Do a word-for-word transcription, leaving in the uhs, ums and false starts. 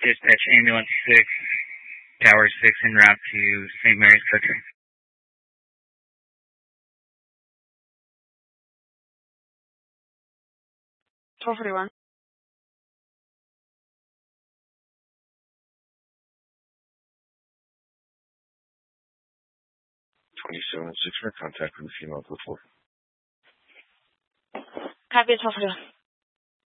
Dispatch ambulance six, Tower six en route to Saint Mary's Country. twelve forty-one. twenty-seven oh six for contact with the female before. Copy twelve forty-one.